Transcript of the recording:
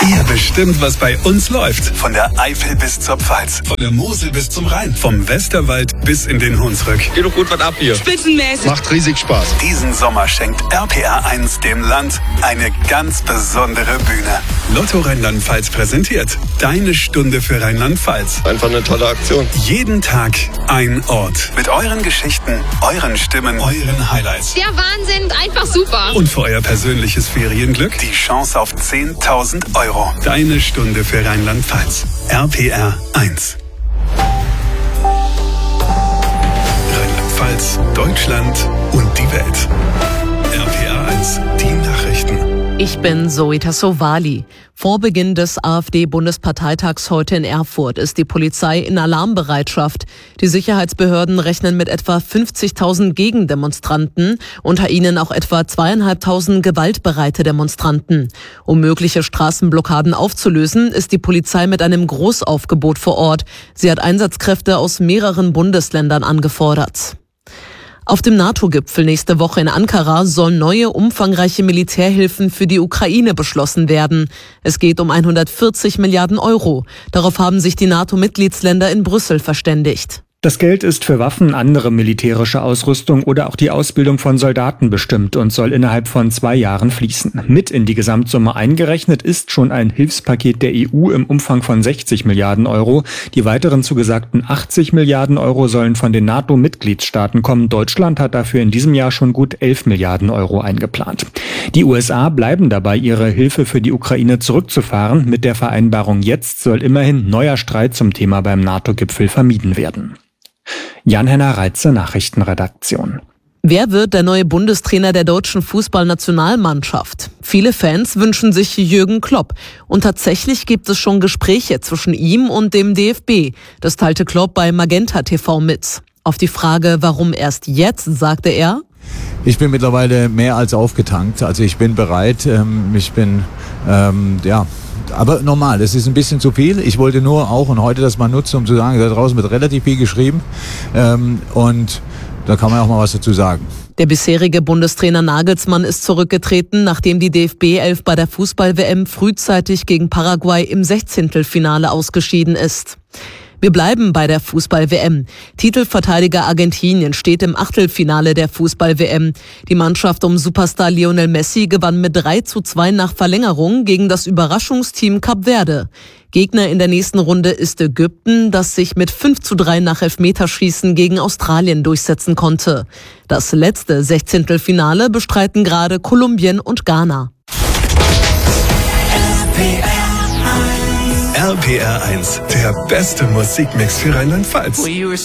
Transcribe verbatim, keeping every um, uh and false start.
Ihr bestimmt, was bei uns läuft. Von der Eifel bis zur Pfalz. Von der Mosel bis zum Rhein. Vom Westerwald bis in den Hunsrück. Geht doch gut was ab hier. Spitzenmäßig. Macht riesig Spaß. Diesen Sommer schenkt R P R eins dem Land eine ganz besondere Bühne. Lotto Rheinland-Pfalz präsentiert Deine Stunde für Rheinland-Pfalz. Einfach eine tolle Aktion. Jeden Tag ein Ort. Mit euren Geschichten, euren Stimmen, euren Highlights. Der Wahnsinn, einfach super. Und für euer persönliches Ferienglück die Chance auf zehntausend Euro. Deine Stunde für Rheinland-Pfalz. R P R eins. Rheinland-Pfalz, Deutschland und die Welt. R P R eins, die Nachrichten. Ich bin Zoe Tassovali. Vor Beginn des AfD-Bundesparteitags heute in Erfurt ist die Polizei in Alarmbereitschaft. Die Sicherheitsbehörden rechnen mit etwa fünfzigtausend Gegendemonstranten, unter ihnen auch etwa zweieinhalbtausend gewaltbereite Demonstranten. Um mögliche Straßenblockaden aufzulösen, ist die Polizei mit einem Großaufgebot vor Ort. Sie hat Einsatzkräfte aus mehreren Bundesländern angefordert. Auf dem NATO-Gipfel nächste Woche in Ankara sollen neue, umfangreiche Militärhilfen für die Ukraine beschlossen werden. Es geht um hundertvierzig Milliarden Euro. Darauf haben sich die NATO-Mitgliedsländer in Brüssel verständigt. Das Geld ist für Waffen, andere militärische Ausrüstung oder auch die Ausbildung von Soldaten bestimmt und soll innerhalb von zwei Jahren fließen. Mit in die Gesamtsumme eingerechnet ist schon ein Hilfspaket der E U im Umfang von sechzig Milliarden Euro. Die weiteren zugesagten achtzig Milliarden Euro sollen von den NATO-Mitgliedstaaten kommen. Deutschland hat dafür in diesem Jahr schon gut elf Milliarden Euro eingeplant. Die U S A bleiben dabei, ihre Hilfe für die Ukraine zurückzufahren. Mit der Vereinbarung jetzt soll immerhin neuer Streit zum Thema beim NATO-Gipfel vermieden werden. Jan-Henner Reitze, Nachrichtenredaktion. Wer wird der neue Bundestrainer der deutschen Fußballnationalmannschaft? Viele Fans wünschen sich Jürgen Klopp. Und tatsächlich gibt es schon Gespräche zwischen ihm und dem D F B. Das teilte Klopp bei Magenta T V mit. Auf die Frage, warum erst jetzt, sagte er: Ich bin mittlerweile mehr als aufgetankt. Also ich bin bereit. Ich bin, ähm, ja... Aber normal, es ist ein bisschen zu viel. Ich wollte nur auch und heute das mal nutzen, um zu sagen, da draußen wird relativ viel geschrieben ähm, und da kann man auch mal was dazu sagen. Der bisherige Bundestrainer Nagelsmann ist zurückgetreten, nachdem die D F B elf bei der Fußball-W M frühzeitig gegen Paraguay im Sechzehntelfinale ausgeschieden ist. Wir bleiben bei der Fußball-W M. Titelverteidiger Argentinien steht im Achtelfinale der Fußball-W M. Die Mannschaft um Superstar Lionel Messi gewann mit drei zu zwei nach Verlängerung gegen das Überraschungsteam Kap Verde. Gegner in der nächsten Runde ist Ägypten, das sich mit fünf zu drei nach Elfmeterschießen gegen Australien durchsetzen konnte. Das letzte Sechzehntelfinale bestreiten gerade Kolumbien und Ghana. R P R eins, der beste Musikmix für Rheinland-Pfalz.